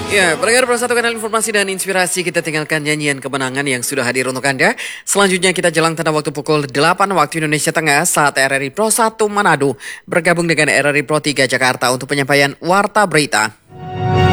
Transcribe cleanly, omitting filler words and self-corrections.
Ya, pendengar Pro 1 Kanal Informasi dan Inspirasi, kita tinggalkan nyanyian kemenangan yang sudah hadir untuk Anda. Selanjutnya kita jalan tanda waktu pukul 8 waktu Indonesia Tengah saat RRI Pro 1 Manado bergabung dengan RRI Pro 3 Jakarta untuk penyampaian Warta Berita.